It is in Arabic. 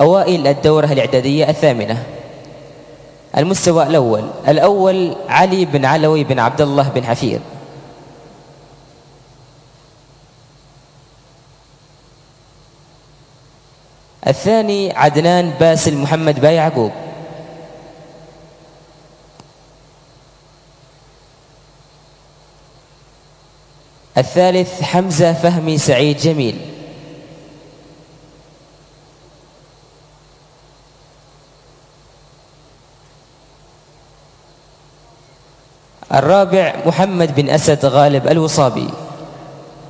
أوائل الدورة الإعدادية الثامنة. المستوى الأول علي بن علوي بن عبد الله بن حفيظ. الثاني عدنان باسل محمد با يعقوب. الثالث حمزة فهمي سعيد جميل. الرابع محمد بن أسد غالب الوصابي.